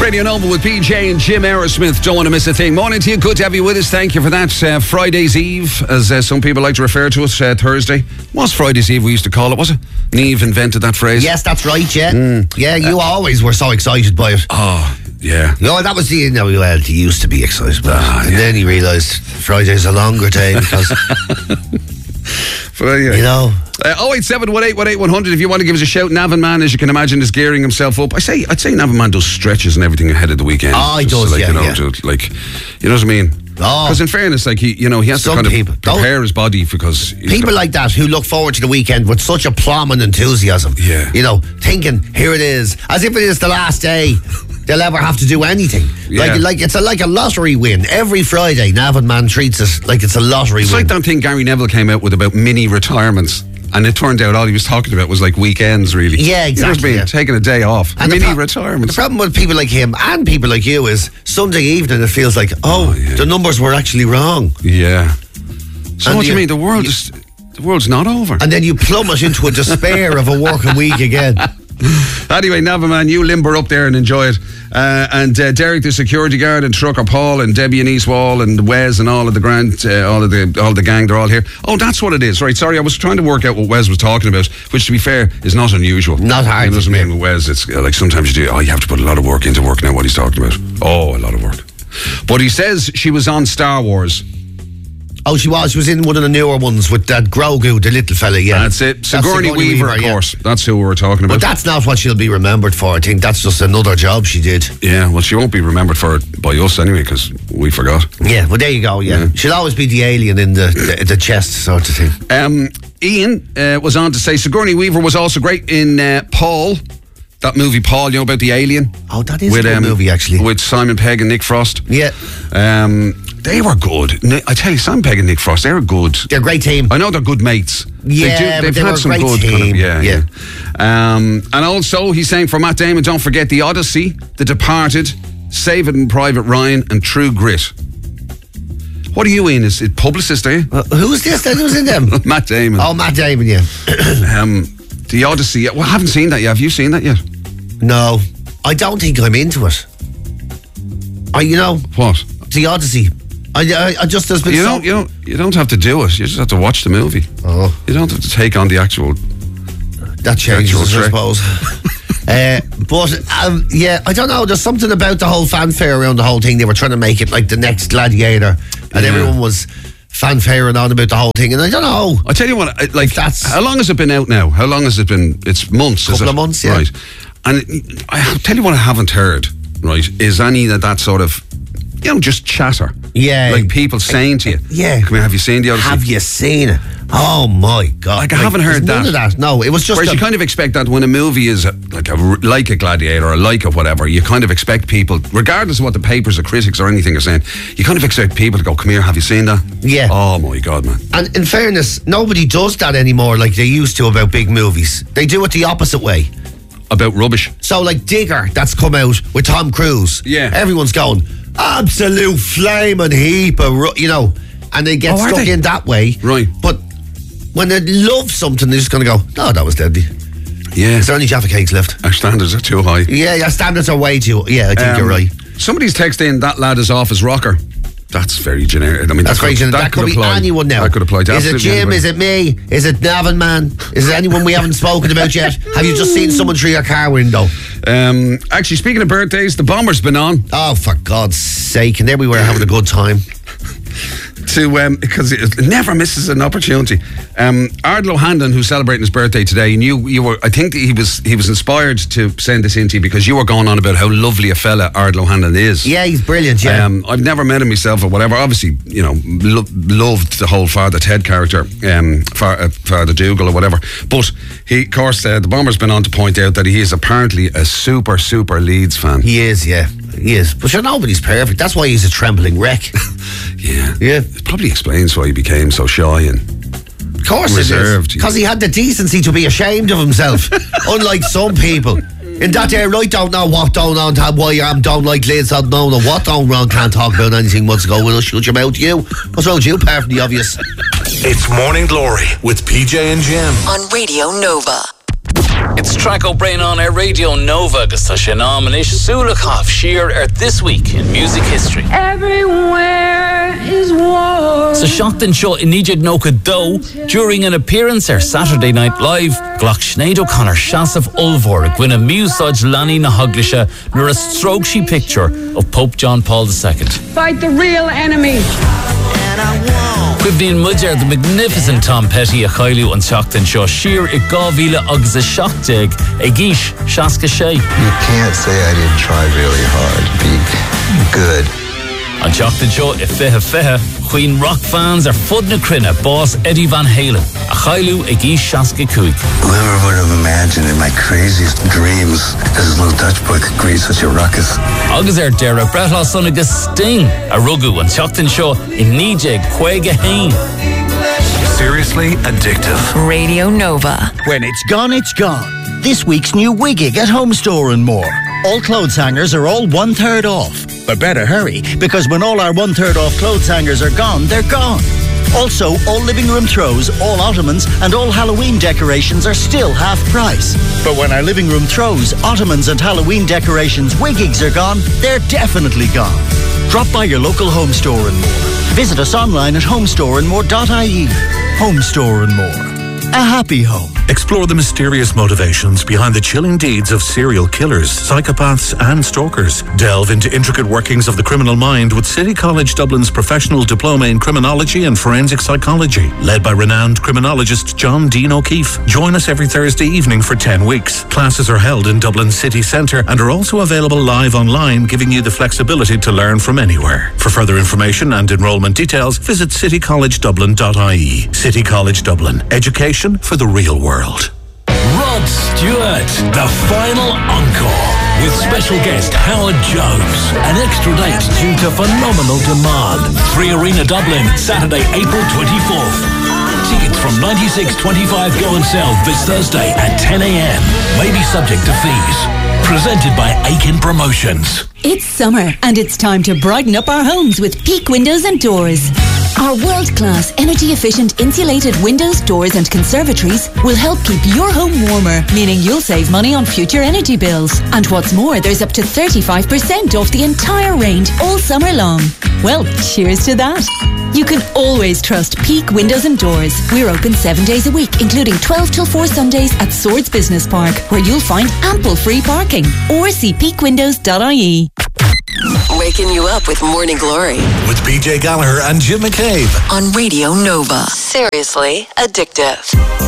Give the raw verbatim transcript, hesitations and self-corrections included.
Radio Nova with P J and Jim Aerosmith. Don't want to miss a thing. Morning to you. Good to have you with us. Thank you for that. Uh, Friday's Eve, as uh, some people like to refer to us, uh, Thursday. It was Friday's Eve we used to call it, was it? Neve invented that phrase. Yes, that's right, yeah. Mm. Yeah, you uh, always were so excited by it. Oh, yeah. No, that was the, you know, well, he used to be excited by ah, it. And yeah. then he realised Friday's a longer day because... But anyway. You know... Uh, oh eight seven one eight one eight one hundred if you want to give us a shout. Navan Man, as you can imagine, is gearing himself up. I say, I'd say Navan Man does stretches and everything ahead of the weekend. Oh, he does, like, yeah, you know, yeah. to, like, you know what I mean? Oh. Because in fairness, like, he, you know, he has Some to kind people of prepare his body because... People got, like that who look forward to the weekend with such a plum and enthusiasm. Yeah. You know, thinking, here it is, as if it is the last day they'll ever have to do anything. Yeah. Like, like it's a, like a lottery win. Every Friday, Navan Man treats it like it's a lottery it's win. It's like that thing Gary Neville came out with about mini retirements. And it turned out all he was talking about was like weekends, really. Yeah, exactly. You know what I mean? Yeah. Taking a day off. And mini the pro- retirements. The problem with people like him and people like you is Sunday evening it feels like, oh, oh yeah. the numbers were actually wrong. Yeah. So And what do you you- mean? The world you- is... The world's not over. And then you plummet into a despair of a working week again. Anyway, Navaman, you limber up there and enjoy it. Uh, and uh, Derek, the security guard, and Trucker Paul, and Debbie and East Wall, and Wes, and all of the grand, uh, all of the all the gang, they're all here. Oh, that's what it is, right? Sorry, I was trying to work out what Wes was talking about, which, to be fair, is not unusual. Not hard. You know what I mean? With Wes, it's uh, like sometimes you do. Oh, you have to put a lot of work into working out what he's talking about. Oh, a lot of work. But he says she was on Star Wars. Oh, she was. She was in one of the newer ones with that Grogu, the little fella, yeah. That's it. Sigourney, Sigourney Weaver, Weaver, of yeah. course. That's who we were talking about. But that's not what she'll be remembered for. I think that's just another job she did. Yeah, well, she won't be remembered for it by us anyway, because we forgot. Yeah, well, there you go, yeah. yeah. She'll always be the alien in the, the, the chest sort of thing. Um, Ian uh, was on to say Sigourney Weaver was also great in uh, Paul. That movie, Paul, you know, about the alien? Oh, that is with, a good um, movie, actually. With Simon Pegg and Nick Frost. Yeah. Um, they were good. I tell you, Simon Pegg and Nick Frost, they were good. They're a great team. I know they're good mates. Yeah, they do, but they've they had were a some great good team. Kind of, yeah, yeah. yeah. Um, and also, he's saying for Matt Damon, don't forget The Odyssey, The Departed, Saving Private Ryan, and True Grit. What are you in? Is it publicist, are you? Uh, who's this that was in them? Matt Damon. Oh, Matt Damon, yeah. um, The Odyssey. Well, I haven't seen that yet. Have you seen that yet? No, I don't think I'm into it. I, you know, what? The Odyssey. I, I, I just there's been you so don't, you don't, you don't have to do it. You just have to watch the movie. Oh, you don't have to take on the actual. That changes, I suppose. uh, but um, yeah, I don't know. There's something about the whole fanfare around the whole thing. They were trying to make it like the next Gladiator, and Yeah. everyone was fanfaring on about the whole thing. And I don't know. I tell you what, I- like, That's- how long has it been out now? How long has it been? It's months. Couple is it? of months, yeah. Right. And it, I tell you what, I haven't heard. Right, is any of that sort of, you know, just chatter. Yeah. Like people saying to you, Yeah. Come here, have you seen The Odyssey? Have you seen it? Oh my God! Like, I haven't heard there's none that. of that. No, it was just. Whereas a, you kind of expect that when a movie is a, like a like a Gladiator or like a whatever, you kind of expect people, regardless of what the papers or critics or anything are saying, you kind of expect people to go, come here, have you seen that? Yeah. Oh my God, man. And in fairness, nobody does that anymore like they used to about big movies. They do it the opposite way. About rubbish. So, like Digger, that's come out with Tom Cruise. Yeah. Everyone's going, absolute flaming heap of, ru-, you know, and they get Oh, are stuck they? in that way. Right. But when they love something, they're just going to go, no, that was deadly. Yeah. Is there any Jaffa cakes left? Our standards are too high. Yeah, your standards are way too, yeah, I think Um, you're right. Somebody's texting, that lad is off as rocker. That's very generic. I mean, That's that very could, generic. That, That could be apply. anyone now. That could apply to Is it absolutely Jim? anybody. Is it me? Is it Navan Man? Is it anyone we haven't spoken about yet? Have you just seen someone through your car window? Um, actually, speaking of birthdays, the Bomber's been on. Oh, for God's sake. And there we were having a good time. To um, because it never misses an opportunity. Um, Ardlo Handon, who's celebrating his birthday today, and you, you were, I think he was, he was inspired to send this in to you because you were going on about how lovely a fella Ardlo Handon is. Yeah, he's brilliant, yeah. Um, I've never met him myself or whatever. Obviously, you know, lo- loved the whole Father Ted character, um, Fa- uh, Father Dougal or whatever. But he, of course, uh, the Bomber's been on to point out that he is apparently a super, super Leeds fan. He is, yeah. He is. But sure, nobody's perfect. That's why he's a trembling wreck. Yeah. Yeah. It probably explains why he became so shy and Of course reserved. it is. Because he had the decency to be ashamed of himself. Unlike some people. In that area, I don't know what going on, why I'm don't like Liz, I don't know what going wrong, can't talk about anything, what's going on, shut your mouth, you. What's wrong with you, apart from the obvious? It's Morning Glory with P J and Jim on Radio Nova. It's Track O'Brien on Air Radio Nova agus tá sin ná manis Sulakov sheer er this week in music history. Everywhere is war. So Shocked and Show in Nijig Noka Do during an appearance at Saturday Night Live Glock Sinead O'Connor Shas of Ulvor Gwynna Musaj Lani na Huglisha nor a stroke she picture of Pope John Paul the Second. Fight the real enemy. Quibneen Mudger, the magnificent Tom Petty, a Chailu and Shocked and Show, Sheer, a Gavila, Uggs, a Shocktig, a Gish, Shaska Shay. You can't say I didn't try really hard to be good. On Shocked and Show, a Feha Feha, Queen rock fans are Fudna Crinna, boss Eddie Van Halen, a Chailu, a Gish, Shaska Kuik. Whoever would have imagined in my craziest dreams that this little Dutch boy could create such a ruckus. Uggs er Dera, Bretla Soniga Sting, a Rugu, and Shocked and Show, in Nijig, Quega Hain. Seriously addictive. Radio Nova. When it's gone, it's gone. This week's new Wiggig at Home Store and More. All clothes hangers are all one third off. But better hurry, because when all our one third off clothes hangers are gone, they're gone. Also, all living room throws, all ottomans, and all Halloween decorations are still half price. But when our living room throws, ottomans, and Halloween decorations Wiggigs are gone, they're definitely gone. Drop by your local Home Store and More. Visit us online at homestore and more dot I E. Home Store and More. A happy home. Explore the mysterious motivations behind the chilling deeds of serial killers, psychopaths and stalkers. Delve into intricate workings of the criminal mind with City College Dublin's professional diploma in criminology and forensic psychology. Led by renowned criminologist John Dean O'Keefe. Join us every Thursday evening for ten weeks. Classes are held in Dublin city centre and are also available live online, giving you the flexibility to learn from anywhere. For further information and enrolment details, visit city college dublin dot I E. City College Dublin. Education for the real world. Rod Stewart, the final encore, with special guest Howard Jones. An extra date due to phenomenal demand. Free Arena Dublin, Saturday, April twenty-fourth. Tickets from ninety-six twenty-five go on sale this Thursday at ten a.m. May be subject to fees. Presented by Aiken Promotions. It's summer and it's time to brighten up our homes with Peak Windows and Doors. Our world-class, energy-efficient insulated windows, doors and conservatories will help keep your home warmer, meaning you'll save money on future energy bills. And what's more, there's up to thirty-five percent off the entire range all summer long. Well, cheers to that. You can always trust Peak Windows and Doors. We're open seven days a week, including twelve till four Sundays at Swords Business Park, where you'll find ample free parking. Or see peak windows dot I E. Waking you up with Morning Glory. With B J Gallagher and Jim McCabe. On Radio Nova. Seriously addictive.